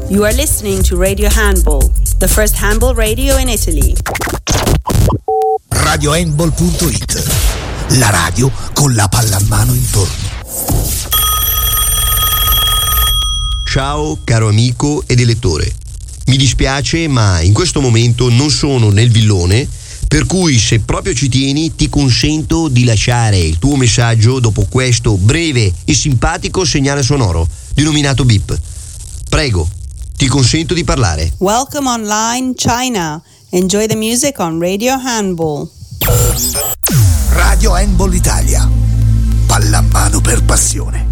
You are listening to Radio Handball, the first handball radio in Italy. RadioHandball.it, la radio con la pallamano intorno. Ciao caro amico ed elettore. Mi dispiace, ma in questo momento non sono nel villone, per cui se proprio ci tieni ti consento di lasciare il tuo messaggio dopo questo breve e simpatico segnale sonoro denominato beep. Prego, ti consento di parlare. Welcome online China. Enjoy the music on Radio Handball. Radio Handball Italia. Pallamano per passione.